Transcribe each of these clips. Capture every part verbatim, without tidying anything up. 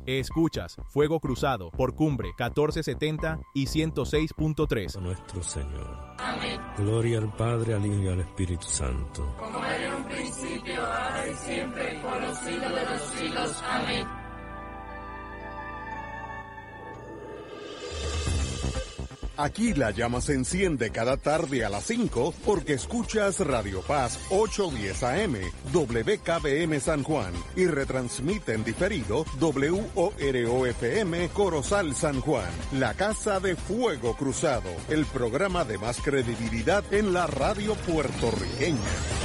Escuchas Fuego Cruzado por Cumbre catorce setenta y ciento seis punto tres. Nuestro Señor. Amén. Gloria al Padre, al Hijo y al Espíritu Santo. Como era en un principio, ahora y siempre, por los siglos de los siglos. Amén. Aquí la llama se enciende cada tarde a las cinco porque escuchas Radio Paz ochocientos diez A M, W K B M San Juan y retransmite en diferido W O R O F M Corozal San Juan, la Casa de Fuego Cruzado, el programa de más credibilidad en la radio puertorriqueña.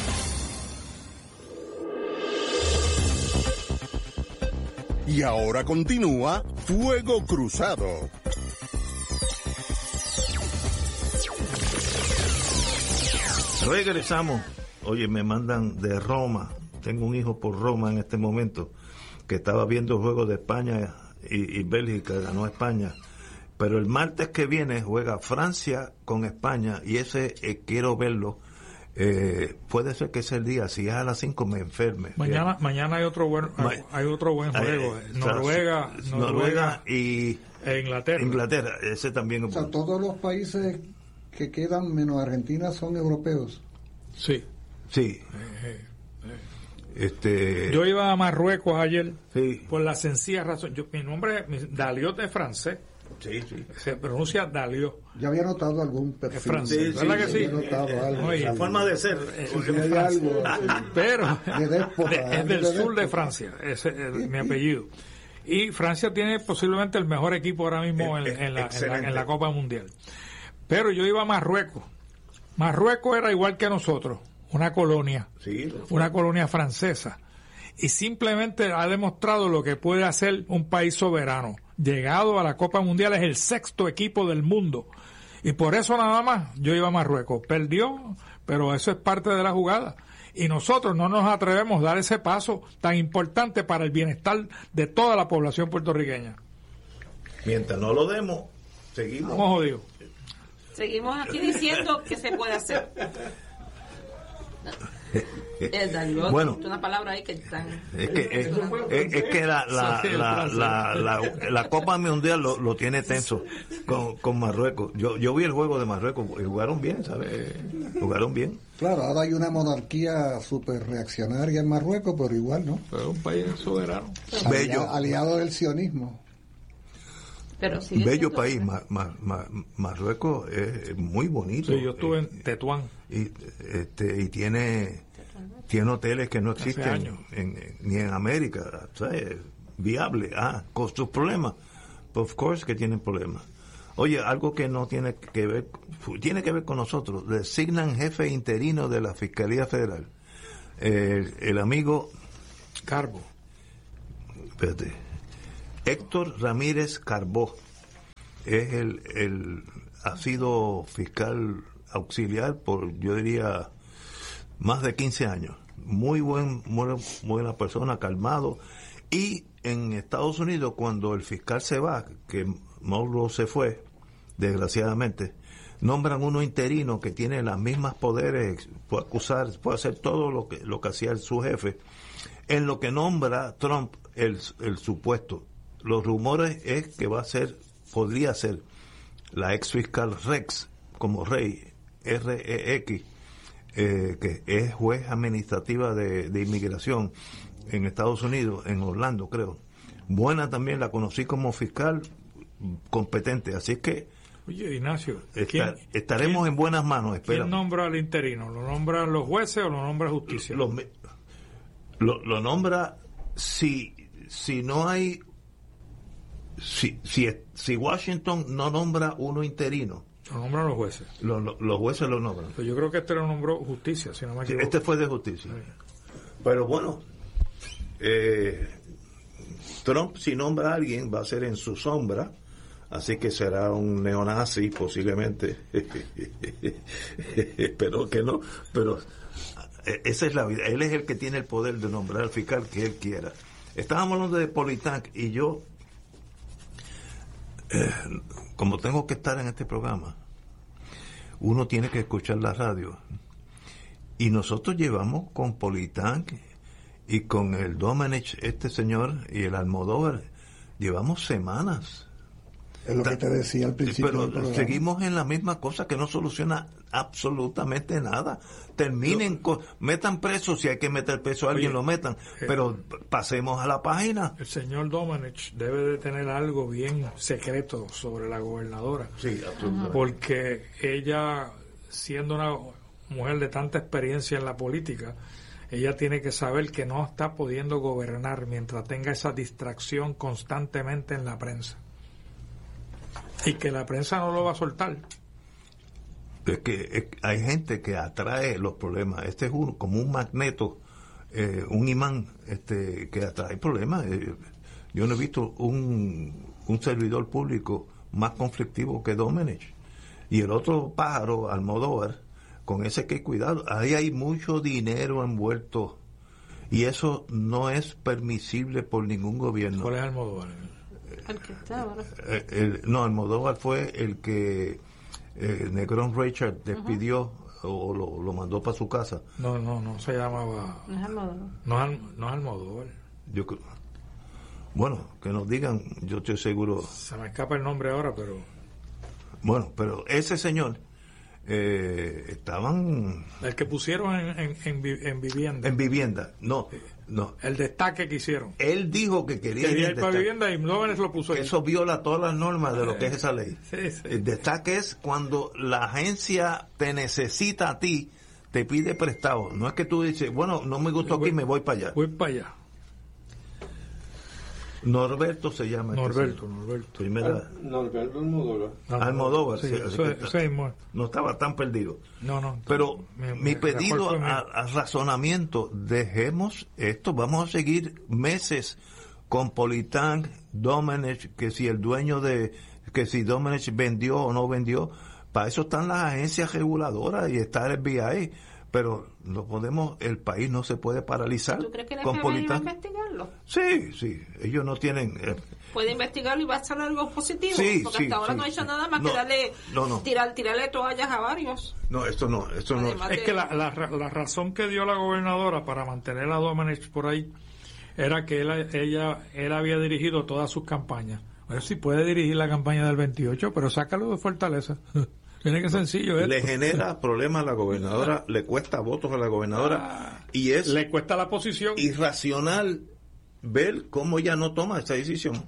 Y ahora continúa Fuego Cruzado. Regresamos. Oye, me mandan de Roma. Tengo un hijo por Roma en este momento que estaba viendo el juego de España y, y Bélgica, ganó España. Pero el martes que viene juega Francia con España y ese eh, quiero verlo. Eh, puede ser que ese el día, si es a las cinco me enferme. Mañana mañana hay otro buen Ma- hay otro buen juego. Eh, Noruega, Noruega, Noruega y e Inglaterra. Inglaterra, ese también. O sea, todos los países que quedan menos Argentina son europeos. Sí. Sí. Eh, eh. Este. Yo iba a Marruecos ayer. Sí. Por la sencilla razón. Yo, mi nombre es Daliot es francés. Sí, sí. Se pronuncia Daliot. Ya había notado algún perfil. Es francés, sí, ¿verdad sí, que sí? Había notado algo. Oye, La forma de ser. Porque hay algo Pero de déspota, es del de sur déspota. de Francia, ese es mi apellido. Y Francia tiene posiblemente el mejor equipo ahora mismo en, en, la, en, la, en la Copa Mundial. Pero yo iba a Marruecos. Marruecos era igual que nosotros, una colonia, Sí, una colonia francesa. Y simplemente ha demostrado lo que puede hacer un país soberano. Llegado a la Copa Mundial, es el sexto equipo del mundo. Y por eso nada más yo iba a Marruecos. Perdió, pero eso es parte de la jugada. Y nosotros no nos atrevemos a dar ese paso tan importante para el bienestar de toda la población puertorriqueña. Mientras no lo demos, seguimos. Vamos jodidos. Seguimos aquí diciendo que se puede hacer. Es Daliot, Bueno. una palabra ahí que están. Es que, es, es- es que la, la, la, la, la, la Copa Mundial lo, lo tiene tenso con, con Marruecos. Yo, yo vi el juego de Marruecos y jugaron bien, ¿sabes? Jugaron bien. Claro, ahora hay una monarquía súper reaccionaria en Marruecos, pero igual, ¿no? Pero es un país soberano. Bello. Alia- aliado del sionismo. Pero sigue Bello siendo- país. Mar, Mar- Mar- Marruecos es muy bonito. Sí, yo estuve en Tetuán. Y, este, y tiene, tiene hoteles que no Hace existen años. en, en- ni en América, ¿sabes? Viable. Ah, con sus problemas. Of course que tienen problemas. Oye, algo que no tiene que ver, tiene que ver con nosotros. Designan jefe interino de la Fiscalía Federal. El, el amigo, Carbo. espérate, Héctor Ramírez Carbó es el, el, ha sido fiscal auxiliar por, yo diría, más de quince años. Muy buen, muy buena persona, calmado. Y en Estados Unidos, cuando el fiscal se va, que Monroe se fue, desgraciadamente, nombran uno interino que tiene las mismas poderes, puede acusar, puede hacer todo lo que, lo que hacía su jefe, en lo que nombra Trump el, el supuesto. Los rumores es que va a ser, podría ser la ex fiscal Rex, como Rey, R E X, eh, que es juez administrativa de, de inmigración en Estados Unidos, en Orlando, creo. Buena también, la conocí como fiscal competente, así que Oye, Ignacio, está- ¿quién- estaremos quién- en buenas manos, espera. ¿Quién nombra al interino? ¿Lo nombran los jueces o lo nombra justicia? Lo, lo, lo nombra si si no hay si si si Washington no nombra uno interino, Lo nombran los jueces. lo- lo- los jueces lo nombran. Pues yo creo que este lo nombró justicia, si no me Sí, equivoco. este fue de justicia. Pero bueno, eh, Trump si nombra a alguien va a ser en su sombra, así que será un neonazi posiblemente. Espero que no, pero eh, esa es la vida. Él es el que tiene el poder de nombrar al fiscal que él quiera. Estábamos hablando de Politank y yo, eh, como tengo que estar en este programa, uno tiene que escuchar la radio. Y nosotros llevamos con Politank y con el Domenech, este señor, y el Almodóvar, llevamos semanas. Es lo que te decía al principio. Pero del programa. seguimos en la misma cosa que no soluciona absolutamente nada. Terminen, Yo, con, metan preso, si hay que meter preso a alguien, oye, lo metan. eh, Pero pasemos a la página. El señor Domenech debe de tener algo bien secreto sobre la gobernadora. Sí, absolutamente. Porque ella, siendo una mujer de tanta experiencia en la política, ella tiene que saber que no está pudiendo gobernar mientras tenga esa distracción constantemente en la prensa. Y que la prensa no lo va a soltar. Es que es, hay gente que atrae los problemas. Este es uno, como un magneto, eh, un imán este, que atrae problemas. Eh, yo no he visto un, un servidor público más conflictivo que Domenech. Y el otro pájaro, Almodóvar, con ese que cuidado. Ahí hay mucho dinero envuelto. Y eso no es permisible por ningún gobierno. ¿Cuál es Almodóvar? El que está ahora. Eh, el, no, Almodóvar fue el que eh, Negrón Richard despidió uh-huh. o lo, lo mandó para su casa. No, no, no se llamaba. No es Almodóvar. No, es no es Almodóvar. Yo creo. Bueno, que nos digan, yo estoy seguro. Se me escapa el nombre ahora, pero. Bueno, pero ese señor eh, estaban. El que pusieron en, en, en, vi- en vivienda. En vivienda, no. No. El destaque que hicieron. Él dijo que quería, Quería ir ir para vivienda y Domenech lo puso ahí. Eso viola todas las normas de lo que es esa ley. Sí, sí. El destaque es cuando la agencia te necesita a ti, te pide prestado. No es que tú dices, bueno, no me gustó aquí, me voy para allá. Voy para allá. Norberto se llama. Norberto, este Norberto. Primera. Norberto Almodóvar. Almodóvar, Sí, sí, así eso que es- está- eso es mo- no estaba tan perdido. No, no. Pero Me- mi me- pedido mejor fue mi- a, a razonamiento, dejemos esto, vamos a seguir meses con Politán, Domenech, que si el dueño de, que si Domenech vendió o no vendió, para eso están las agencias reguladoras y está el F B I, pero no podemos, el país no se puede paralizar ¿Tú crees que el con F B I va a Politán. investigarlo? Sí, sí, ellos no tienen... eh, Puede investigarlo y va a ser algo positivo, Sí, porque sí, hasta ahora sí, no ha hecho sí. nada más No, que darle, no, no. tirar, tirarle toallas a varios. no, esto no, esto no... Además Es que la, la, ra- la razón que dio la gobernadora para mantener a Domenech por ahí era que él, ella, él había dirigido todas sus campañas. A ver si puede dirigir la campaña del veintiocho, pero sácalo de Fortaleza. Tiene que sencillo esto. Le genera problemas a la gobernadora, le cuesta votos a la gobernadora y es Le cuesta la posición. irracional ver cómo ella no toma esa decisión.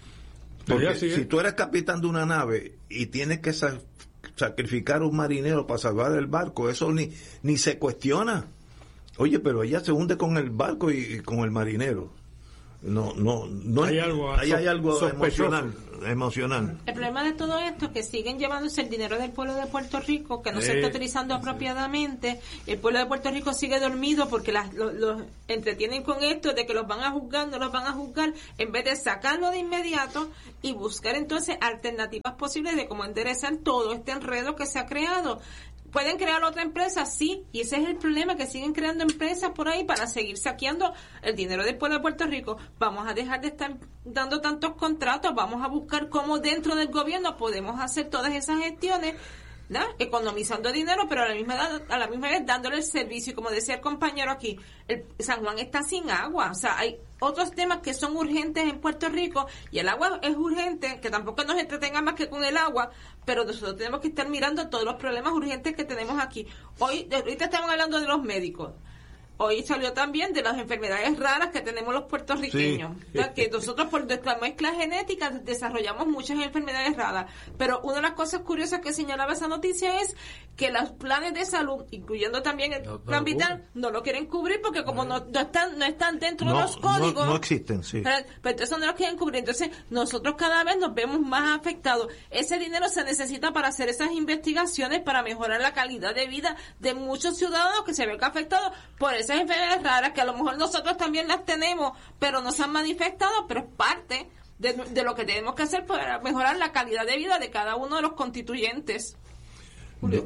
Porque Ella sigue. si tú eres capitán de una nave y tienes que sa- sacrificar a un marinero para salvar el barco, eso ni, ni se cuestiona. Oye, pero ella se hunde con el barco y, y con el marinero. No, no, no. Hay algo ahí hay so- algo sospechoso. emocional, emocional. El problema de todo esto es que siguen llevándose el dinero del pueblo de Puerto Rico, que no se Sí, está utilizando apropiadamente. El pueblo de Puerto Rico sigue dormido porque las, los, los entretienen con esto de que los van a juzgar, no los van a juzgar, en vez de sacarlo de inmediato y buscar entonces alternativas posibles de cómo enderezar todo este enredo que se ha creado. ¿Pueden crear otra empresa? Sí, y ese es el problema, que siguen creando empresas por ahí para seguir saqueando el dinero del pueblo de Puerto Rico. Vamos a dejar de estar dando tantos contratos, vamos a buscar cómo dentro del gobierno podemos hacer todas esas gestiones, ¿no? Economizando dinero, pero a la misma edad- a la misma vez dándole el servicio. Y como decía el compañero aquí, el San Juan está sin agua, o sea, hay otros temas que son urgentes en Puerto Rico y el agua es urgente, que tampoco nos entretenga más que con el agua, pero nosotros tenemos que estar mirando todos los problemas urgentes que tenemos aquí. Hoy, ahorita estamos hablando de los médicos. Hoy salió también de las enfermedades raras que tenemos los puertorriqueños. Sí. O sea, que nosotros por nuestra mezcla genética desarrollamos muchas enfermedades raras. Pero una de las cosas curiosas que señalaba esa noticia es que los planes de salud, incluyendo también el No, no plan lo vital, cubren. no lo quieren cubrir porque como no, no están no están dentro No, de los no, códigos. no existen, sí. Pero, pero entonces no los quieren cubrir. Entonces nosotros cada vez nos vemos más afectados. Ese dinero se necesita para hacer esas investigaciones, para mejorar la calidad de vida de muchos ciudadanos que se ven afectados por esas enfermedades raras, que a lo mejor nosotros también las tenemos, pero no se han manifestado, pero es parte de, de lo que tenemos que hacer para mejorar la calidad de vida de cada uno de los constituyentes. Yo,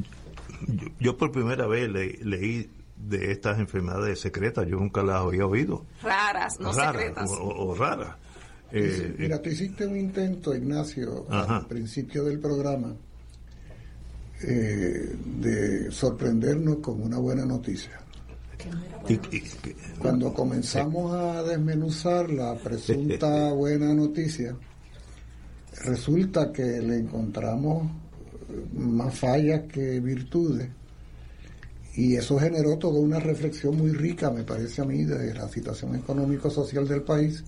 yo, yo por primera vez le- leí de estas enfermedades secretas, yo nunca las había oído. Raras, no raras secretas. o, o- o raras. Eh, Mira, tú hiciste un intento, Ignacio, Ajá. al principio del programa, eh, de sorprendernos con una buena noticia. Y, y, Cuando comenzamos a desmenuzar la presunta buena noticia, resulta que le encontramos más fallas que virtudes, y eso generó toda una reflexión muy rica, me parece a mí, de la situación económico-social del país.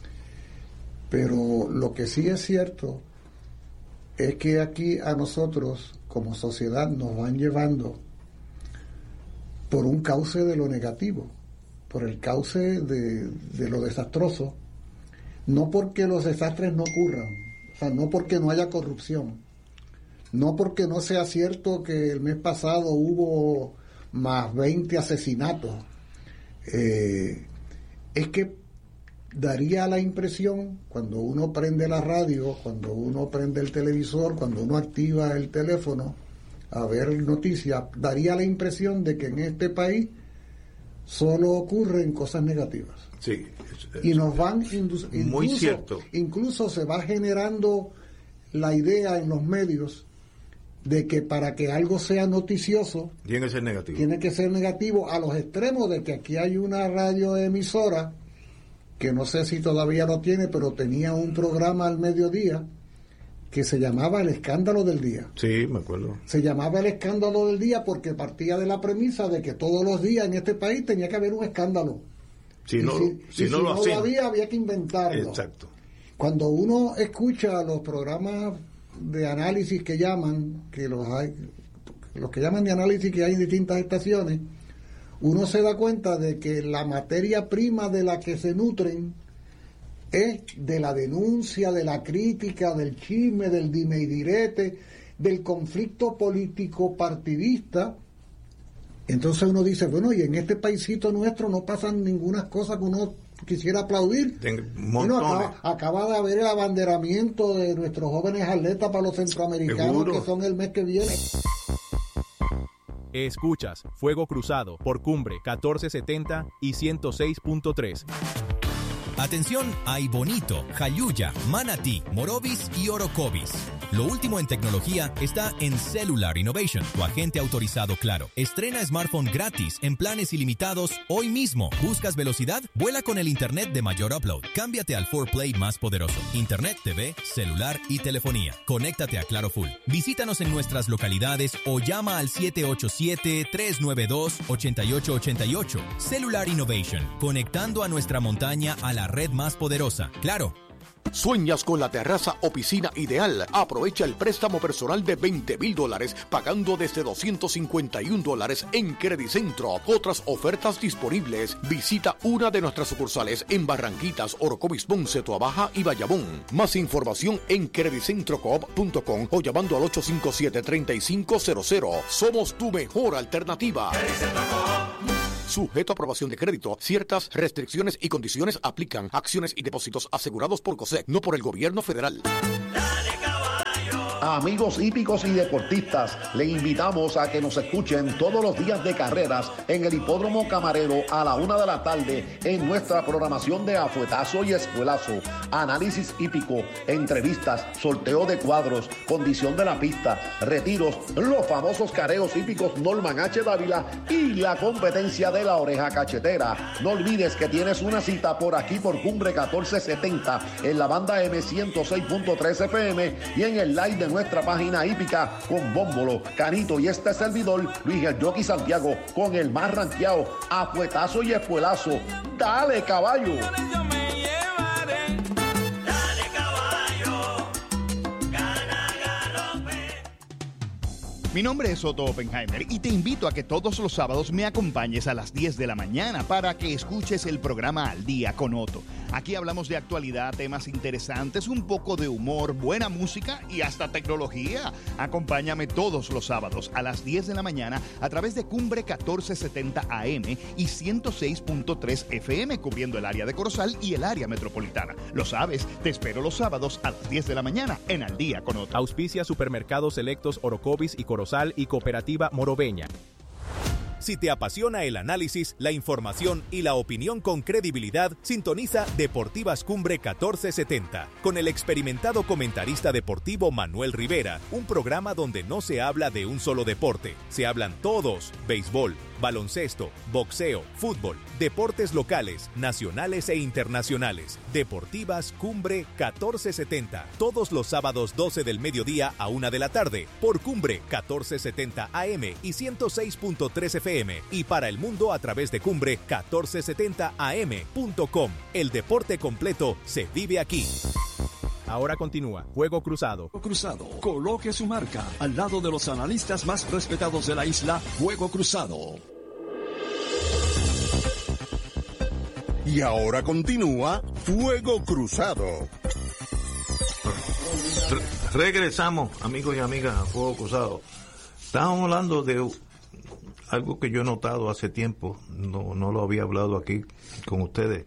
Pero lo que sí es cierto es que aquí a nosotros como sociedad nos van llevando por un cauce de lo negativo, por el cauce de, de lo desastroso, no porque los desastres no ocurran, o sea, no porque no haya corrupción, no porque no sea cierto que el mes pasado hubo más veinte asesinatos, eh, es que daría la impresión, cuando uno prende la radio, cuando uno prende el televisor, cuando uno activa el teléfono a ver noticias, daría la impresión de que en este país solo ocurren cosas negativas. Sí, es, y nos van indu- muy incluso, cierto. Incluso se va generando la idea en los medios de que para que algo sea noticioso tiene que ser negativo. Tiene que ser negativo, a los extremos de que aquí hay una radioemisora que no sé si todavía lo tiene, pero tenía un programa al mediodía que se llamaba El Escándalo del Día. Sí, me acuerdo. Se llamaba El Escándalo del Día porque partía de la premisa de que todos los días en este país tenía que haber un escándalo. Si y no, si, si y no si lo no hacen. lo había, había que inventarlo. Exacto. Cuando uno escucha los programas de análisis que llaman, que los hay, los que llaman de análisis que hay en distintas estaciones, uno se da cuenta de que la materia prima de la que se nutren es de la denuncia, de la crítica, del chisme, del dime y direte, del conflicto político partidista. Entonces uno dice, bueno, y en este paisito nuestro no pasan ninguna cosa que uno quisiera aplaudir. Bueno, acaba, acaba de haber el abanderamiento de nuestros jóvenes atletas para los centroamericanos, ¿seguro? Que son el mes que viene. Escuchas Fuego Cruzado por Cumbre catorce setenta y ciento seis punto tres. Atención a Bonito, Jayuya, Manatí, Morovis y Orocovis. Lo último en tecnología está en Cellular Innovation, tu agente autorizado Claro. Estrena smartphone gratis en planes ilimitados hoy mismo. ¿Buscas velocidad? Vuela con el internet de mayor upload. Cámbiate al cuatro Play más poderoso. Internet, T V, celular y telefonía. Conéctate a Claro Full. Visítanos en nuestras localidades o llama al siete ocho siete, tres nueve dos, ocho ocho ocho ocho. Cellular Innovation, conectando a nuestra montaña a la red más poderosa. Claro. ¿Sueñas con la terraza o piscina ideal? Aprovecha el préstamo personal de veinte mil dólares pagando desde doscientos cincuenta y un dólares en Credicentro. Otras ofertas disponibles. Visita una de nuestras sucursales en Barranquitas, Orocovis, Ponce, Toabaja y Bayamón. Más información en credicentro coop punto com o llamando al ocho cinco siete, tres cinco cero cero. Somos tu mejor alternativa. Sujeto a aprobación de crédito. Ciertas restricciones y condiciones aplican. Acciones y depósitos asegurados por COSEC, no por el gobierno federal. Amigos hípicos y deportistas, le invitamos a que nos escuchen todos los días de carreras en el Hipódromo Camarero a la una de la tarde en nuestra programación de Afuetazo y Espuelazo. Análisis hípico, entrevistas, sorteo de cuadros, condición de la pista, retiros, los famosos careos hípicos Norman H. Dávila y la competencia de la oreja cachetera. No olvides que tienes una cita por aquí por Cumbre catorce setenta en la banda M ciento seis punto tres F M y en el live de nuestra página hípica con Bómbolo, Canito y este servidor Luis el Jockey Santiago con el más ranqueado Afuetazo y Espuelazo. ¡Dale, caballo! Mi nombre es Otto Oppenheimer y te invito a que todos los sábados me acompañes a las diez de la mañana para que escuches el programa Al Día con Otto. Aquí hablamos de actualidad, temas interesantes, un poco de humor, buena música y hasta tecnología. Acompáñame todos los sábados a las diez de la mañana a través de Cumbre catorce setenta A M y ciento seis punto tres F M, cubriendo el área de Corozal y el área metropolitana. Lo sabes, te espero los sábados a las diez de la mañana en Al Día con Otto. Auspicia Supermercados Selectos Orocovis y Corozal y Cooperativa Moroveña. Si te apasiona el análisis, la información y la opinión con credibilidad, sintoniza Deportivas Cumbre catorce setenta con el experimentado comentarista deportivo Manuel Rivera, un programa donde no se habla de un solo deporte, se hablan todos: béisbol, baloncesto, boxeo, fútbol, deportes locales, nacionales e internacionales. Deportivas Cumbre catorce setenta, todos los sábados doce del mediodía a una de la tarde, por Cumbre catorce setenta A M y ciento seis punto tres F M, y para el mundo a través de Cumbre catorce setenta A M punto com. El deporte completo se vive aquí. Ahora continúa Juego Cruzado. Cruzado. Coloque su marca al lado de los analistas más respetados de la isla. Juego Cruzado. Y ahora continúa Fuego Cruzado. Re- regresamos, amigos y amigas, a Fuego Cruzado. Estábamos hablando de algo que yo he notado hace tiempo, no, no lo había hablado aquí con ustedes.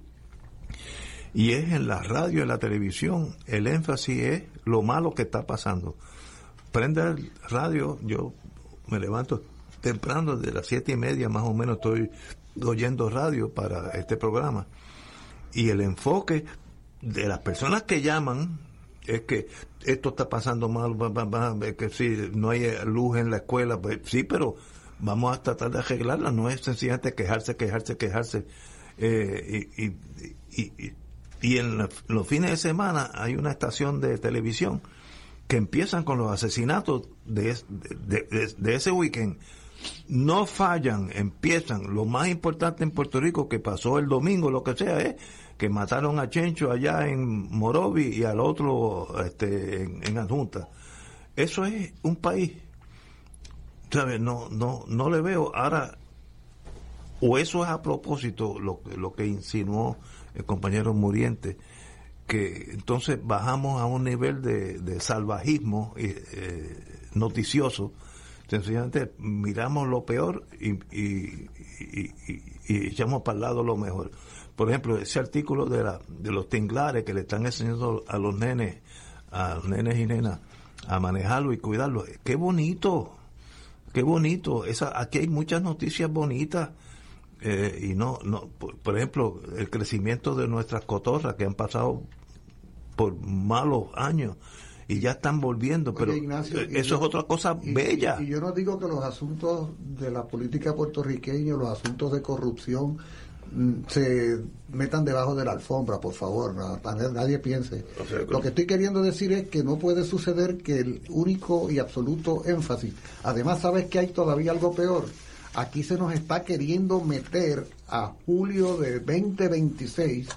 Y es en la radio y en la televisión, el énfasis es lo malo que está pasando. Prende el radio, yo me levanto temprano, de las siete y media más o menos estoy oyendo radio para este programa. Y el enfoque de las personas que llaman es que esto está pasando mal, va, va, va, que sí, no hay luz en la escuela, pues sí, pero vamos a tratar de arreglarla, no es sencillamente quejarse, quejarse, quejarse. Eh, y, y, y, y Y en los fines de semana hay una estación de televisión que empiezan con los asesinatos de, de, de, de ese weekend. No fallan, empiezan. Lo más importante en Puerto Rico que pasó el domingo, lo que sea, es que mataron a Chencho allá en Morovi y al otro este, en, en Adjunta. Eso es un país, ¿sabes? No, no, no le veo. Ahora, o eso es a propósito lo, lo que insinuó el compañero Muriente, que entonces bajamos a un nivel de, de salvajismo eh, noticioso. Sencillamente miramos lo peor y, y, y, y, y echamos para el lado lo mejor. Por ejemplo, ese artículo de la de los tinglares que le están enseñando a los nenes, a los nenes y nenas a manejarlo y cuidarlo. ¡Qué bonito! ¡Qué bonito! Esa, aquí hay muchas noticias bonitas. Eh, y no, no por, por ejemplo, el crecimiento de nuestras cotorras que han pasado por malos años y ya están volviendo. Oye, pero Ignacio, eso yo, es otra cosa y, bella. Y yo no digo que los asuntos de la política puertorriqueña, los asuntos de corrupción se metan debajo de la alfombra, por favor, no, nadie piense. O sea, lo que estoy queriendo decir es que no puede suceder que el único y absoluto énfasis, además sabes que hay todavía algo peor. Aquí se nos está queriendo meter a julio de veinte veintiséis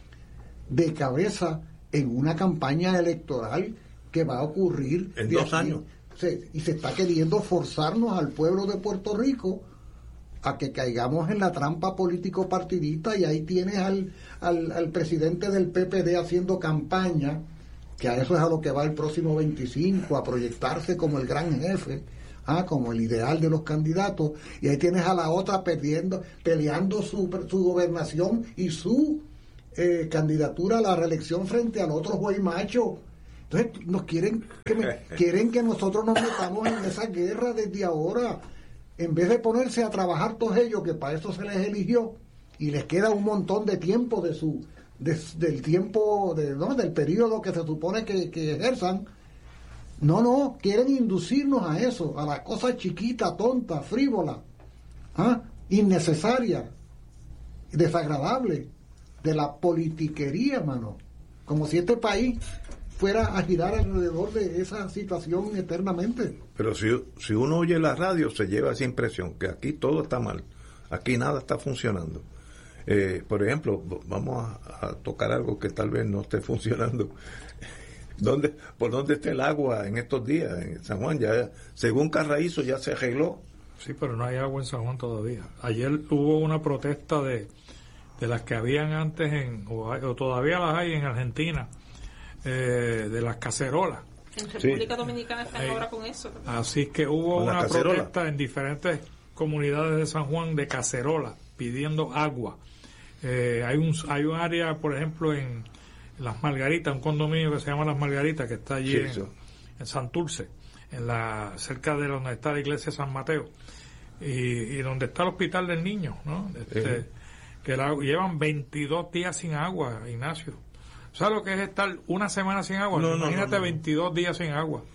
de cabeza en una campaña electoral que va a ocurrir en dos aquí. años. Se, y se está queriendo forzarnos al pueblo de Puerto Rico a que caigamos en la trampa político partidista, y ahí tienes al, al, al presidente del P P D haciendo campaña, que a eso es a lo que va el próximo veinticinco, a proyectarse como el gran jefe. Ah, como el ideal de los candidatos, y ahí tienes a la otra perdiendo, peleando su, su gobernación y su eh, candidatura a la reelección frente al otro juez macho. Entonces nos quieren que me, quieren que nosotros nos metamos en esa guerra desde ahora, en vez de ponerse a trabajar todos ellos, que para eso se les eligió, y les queda un montón de tiempo de su de, del tiempo de, ¿no? del periodo que se supone que, que ejerzan. No, no, quieren inducirnos a eso, a la cosa chiquita, tonta, frívola, ¿ah? innecesaria, desagradable, de la politiquería, mano. Como si este país fuera a girar alrededor de esa situación eternamente. Pero si, si uno oye la radio, se lleva esa impresión, que aquí todo está mal, aquí nada está funcionando. Eh, por ejemplo, vamos a, a tocar algo que tal vez no esté funcionando. ¿Dónde, ¿Por dónde está el agua en estos días? En San Juan, ya según Carraízo ya se arregló. Sí, pero no hay agua en San Juan todavía. Ayer hubo una protesta de, de las que habían antes, en o, hay, o todavía las hay en Argentina, eh, de las cacerolas. En República sí. Dominicana están eh, ahora con eso. Así que hubo una protesta en diferentes comunidades de San Juan de cacerolas pidiendo agua. Eh, hay un hay un área, por ejemplo, en Las Margaritas, un condominio que se llama Las Margaritas, que está allí sí, en, en Santurce, en la cerca de donde está la iglesia de San Mateo, y, y donde está el hospital del niño, ¿no? Este, sí. Que la, llevan veintidós días sin agua, Ignacio. ¿Sabes lo que es estar una semana sin agua? No, Imagínate no, no, no. veintidós días sin agua.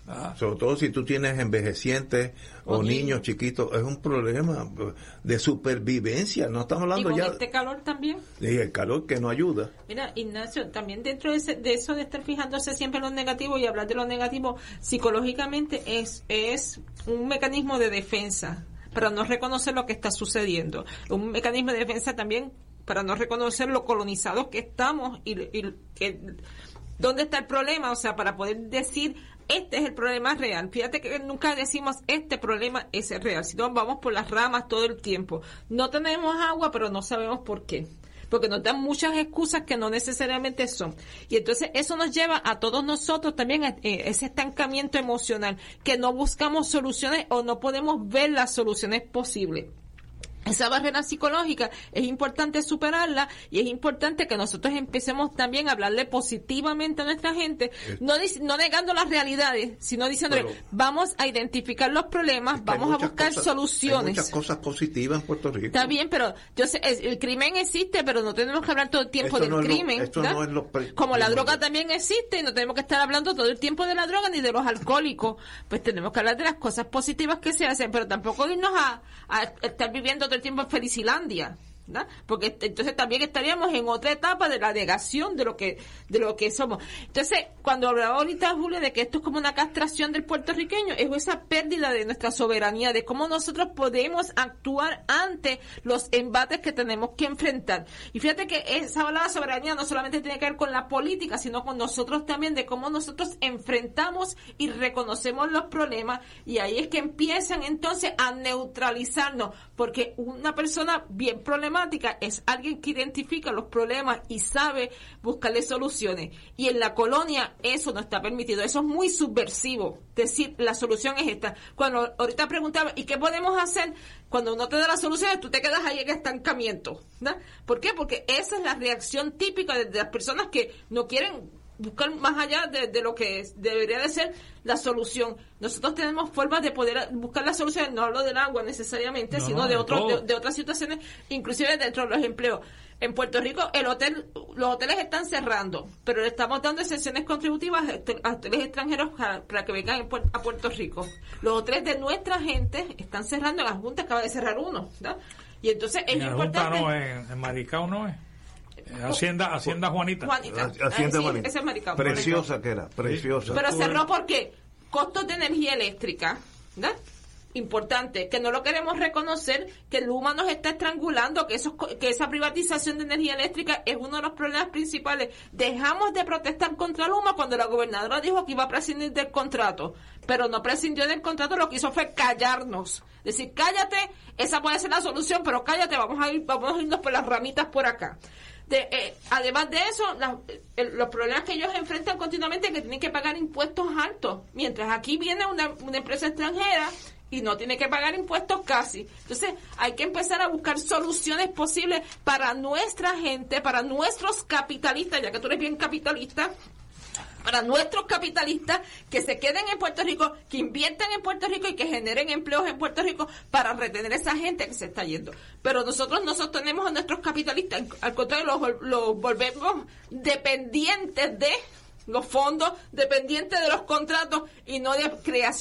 Ah. Sobre todo si tú tienes envejecientes o, o niños, niños chiquitos, es un problema de supervivencia. No estamos hablando y con ya este calor también. Y el calor que no ayuda. Mira, Ignacio, también dentro de, ese, de eso de estar fijándose siempre en lo negativo y hablar de lo negativo, psicológicamente es, es un mecanismo de defensa para no reconocer lo que está sucediendo. Un mecanismo de defensa también para no reconocer lo colonizados que estamos y, y que, dónde está el problema, o sea, para poder decir este es el problema real. Fíjate que nunca decimos este problema es el real, sino vamos por las ramas todo el tiempo. No tenemos agua, pero no sabemos por qué, porque nos dan muchas excusas que no necesariamente son. Y entonces eso nos lleva a todos nosotros también a ese estancamiento emocional, que no buscamos soluciones o no podemos ver las soluciones posibles. Esa barrera psicológica es importante superarla y es importante que nosotros empecemos también a hablarle positivamente a nuestra gente, no, no negando las realidades, sino diciéndole, pero, vamos a identificar los problemas, vamos a buscar cosas, soluciones. Hay muchas cosas positivas en Puerto Rico. Está bien, pero yo sé, el crimen existe, pero no tenemos que hablar todo el tiempo esto del no crimen. Lo, esto no es lo pre- Como la droga también existe y no tenemos que estar hablando todo el tiempo de la droga ni de los alcohólicos, pues tenemos que hablar de las cosas positivas que se hacen, pero tampoco irnos a, a estar viviendo todo el tiempo en Felicilandia, ¿verdad? Porque entonces también estaríamos en otra etapa de la negación de lo que de lo que somos. Entonces, cuando hablaba ahorita Julio de que esto es como una castración del puertorriqueño, es esa pérdida de nuestra soberanía, de cómo nosotros podemos actuar ante los embates que tenemos que enfrentar. Y fíjate que esa palabra soberanía no solamente tiene que ver con la política, sino con nosotros también, de cómo nosotros enfrentamos y reconocemos los problemas, y ahí es que empiezan entonces a neutralizarnos, porque una persona bien problemática es alguien que identifica los problemas y sabe buscarle soluciones. Y en la colonia eso no está permitido. Eso es muy subversivo. Decir, la solución es esta. Cuando ahorita preguntaba, ¿y qué podemos hacer? Cuando uno te da las soluciones, tú te quedas ahí en estancamiento, ¿verdad? ¿Por qué? Porque esa es la reacción típica de, de las personas que no quieren buscar más allá de, de lo que es, debería de ser la solución. Nosotros tenemos formas de poder buscar las soluciones, no hablo del agua necesariamente, no, sino de, de, otros, de, de otras situaciones, inclusive dentro de los empleos. En Puerto Rico el hotel, los hoteles están cerrando, pero le estamos dando exenciones contributivas a hoteles extranjeros para, para que vengan a Puerto Rico. Los hoteles de nuestra gente están cerrando, la Junta acaba de cerrar uno, ¿verdad? Y entonces es en la importante... Junta no es, en Maricao no es. Hacienda Hacienda Juanita. Juanita. Hacienda sí, Juanita. Ese es Maricao. Preciosa Maricao. que era, preciosa. Pero cerró porque costos de energía eléctrica, ¿verdad? Importante, que no lo queremos reconocer, que Luma nos está estrangulando, que eso, que esa privatización de energía eléctrica es uno de los problemas principales. Dejamos de protestar contra Luma cuando la gobernadora dijo que iba a prescindir del contrato, pero no prescindió del contrato, lo que hizo fue callarnos. Decir, cállate, esa puede ser la solución, pero cállate, vamos a ir, vamos a irnos por las ramitas por acá. De, eh, además de eso, la, el, los problemas que ellos enfrentan continuamente es que tienen que pagar impuestos altos, mientras aquí viene una, una empresa extranjera y no tiene que pagar impuestos casi. Entonces hay que empezar a buscar soluciones posibles para nuestra gente, para nuestros capitalistas, ya que tú eres bien capitalista, para nuestros capitalistas que se queden en Puerto Rico, que inviertan en Puerto Rico y que generen empleos en Puerto Rico para retener a esa gente que se está yendo. Pero nosotros no sostenemos a nuestros capitalistas, al contrario, los, los volvemos dependientes de los fondos, dependientes de los contratos y no de creación